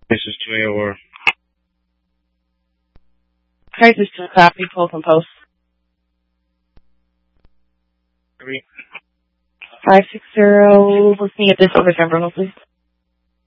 This is 2AOR. Crisis 2 copy, pull from post. 3. 560, let's see if this over Denver, please.